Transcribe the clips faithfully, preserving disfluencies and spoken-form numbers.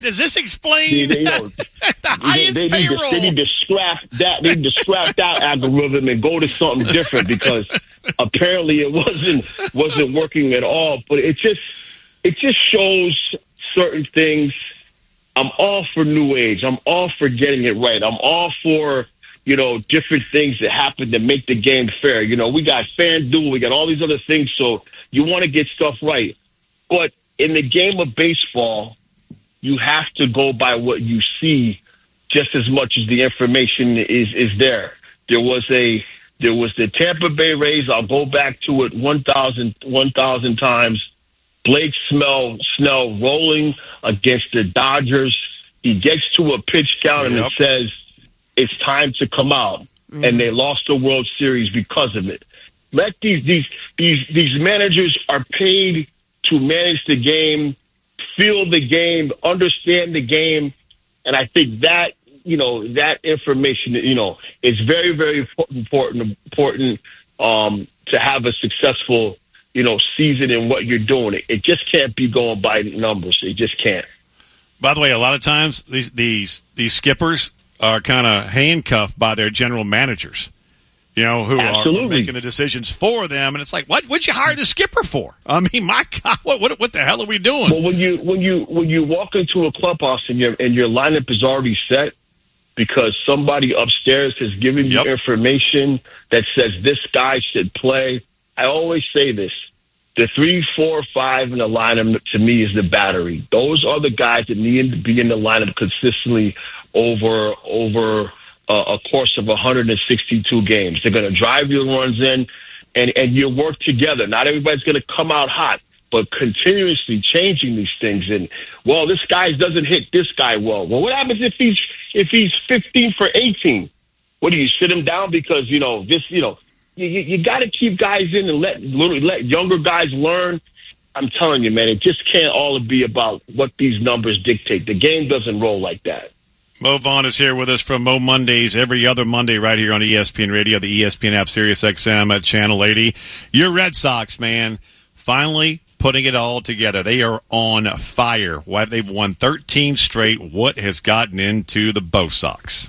Does this explain They, they, you know, the highest they, they, need to, payroll? they need to scrap that. They need to scrap that algorithm and go to something different because apparently it wasn't wasn't working at all. But it just it just shows certain things. I'm all for new age. I'm all for getting it right. I'm all for, you know, different things that happen to make the game fair. You know, we got FanDuel, we got all these other things, so you want to get stuff right. But in the game of baseball, you have to go by what you see just as much as the information is, is there. There was a there was the Tampa Bay Rays. I'll go back to it one thousand, one thousand times. Blake Snell, Snell rolling against the Dodgers. He gets to a pitch count and yep. it says it's time to come out, mm. and they lost the World Series because of it. Let these these these these managers are paid to manage the game, feel the game, understand the game, and I think that you know that information you know is very very important important um, to have a successful you know season in what you're doing. It, it just can't be going by numbers. It just can't. By the way, a lot of times these these these skippers are kind of handcuffed by their general managers. You know, who are, are making the decisions for them, and it's like, what would you hire the skipper for? I mean, my God, what what what the hell are we doing? Well, when you when you when you walk into a clubhouse and your and your lineup is already set because somebody upstairs has given yep. you information that says this guy should play. I always say this: the three, four, five in the lineup to me is the battery. Those are the guys that need to be in the lineup consistently over over. a course of one hundred sixty-two games. They're going to drive your runs in, and, and you work together. Not everybody's going to come out hot, but continuously changing these things. And, well, this guy doesn't hit this guy well. Well, what happens if he's if he's fifteen for eighteen? What do you sit him down because, you know, this, you know, you, you, you got to keep guys in and let let younger guys learn. I'm telling you, man, it just can't all be about what these numbers dictate. The game doesn't roll like that. Mo Vaughn is here with us from Mo Mondays every other Monday right here on E S P N Radio, the E S P N app, Sirius X M at Channel eighty. Your Red Sox, man, finally putting it all together. They are on fire. Why they've won thirteen straight. What has gotten into the Bo Sox?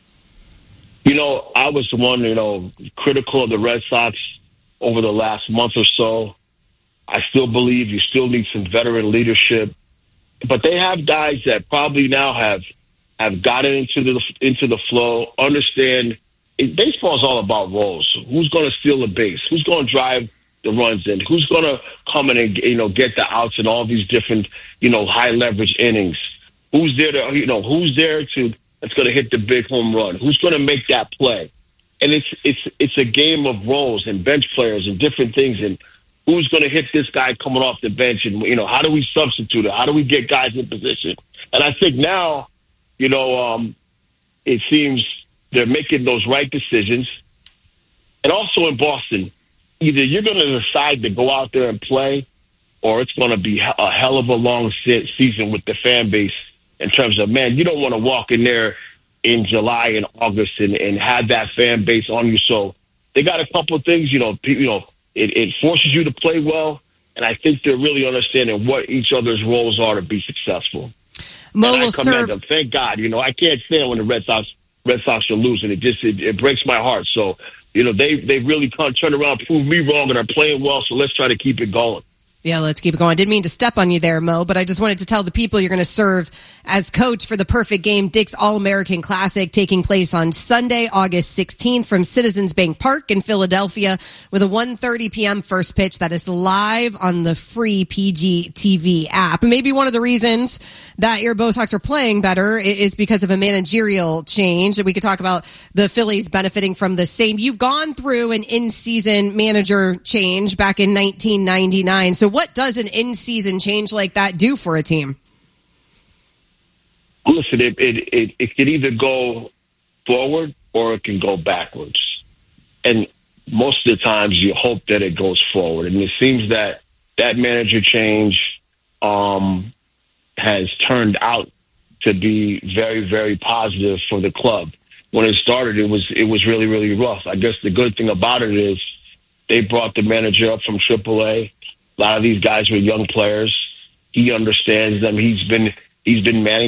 You know, I was the one, you know, critical of the Red Sox over the last month or so. I still believe you still need some veteran leadership. But they have guys that probably now have have gotten into the into the flow, understand it, baseball is all about roles. Who's going to steal the base? Who's going to drive the runs in? Who's going to come in and, you know, get the outs in all these different, you know, high leverage innings? Who's there to, you know, who's there to, that's going to hit the big home run? Who's going to make that play? And it's, it's, it's a game of roles and bench players and different things. And who's going to hit this guy coming off the bench? And, you know, how do we substitute it? How do we get guys in position? And I think now, You know, um, it seems they're making those right decisions. And also in Boston, either you're going to decide to go out there and play, or it's going to be a hell of a long season with the fan base in terms of, man, you don't want to walk in there in July and August and, and have that fan base on you. So they got a couple of things, you know, you know, it, it forces you to play well. And I think they're really understanding what each other's roles are to be successful. Mo and I will commend serve. them. Thank God. You know, I can't stand when the Red Sox Red Sox are losing. It just it, it breaks my heart. So, you know, they they really can't turn around, prove me wrong, and are playing well. So let's try to keep it going. Yeah, let's keep it going. I didn't mean to step on you there, Mo, but I just wanted to tell the people you're going to serve as coach for the Perfect Game Dick's All-American Classic taking place on Sunday, August sixteenth from Citizens Bank Park in Philadelphia with a one thirty p.m. first pitch that is live on the free P G T V app. And maybe one of the reasons that your Bo Sox are playing better is because of a managerial change. We could talk about the Phillies benefiting from the same. You've gone through an in-season manager change back in nineteen ninety-nine. So what does an in-season change like that do for a team? Listen, it, it, it, it can either go forward or it can go backwards. And most of the times you hope that it goes forward. And it seems that that manager change um, has turned out to be very, very positive for the club. When it started, it was it was really, really rough. I guess the good thing about it is they brought the manager up from triple A. A lot of these guys were young players. He understands them. He's been He's been managing